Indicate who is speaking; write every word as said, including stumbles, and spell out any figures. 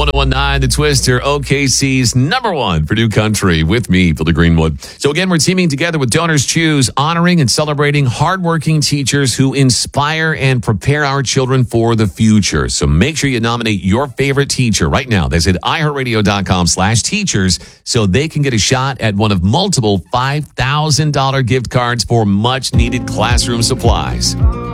Speaker 1: one oh one nine The Twister, O K C's number one for New Country, with me, Phil Greenwood. So again, we're teaming together with Donors Choose, honoring and celebrating hardworking teachers who inspire and prepare our children for the future. So make sure you nominate your favorite teacher right now. That's at iHeartRadio.com slash teachers so they can get a shot at one of multiple five thousand dollars gift cards for much needed classroom supplies.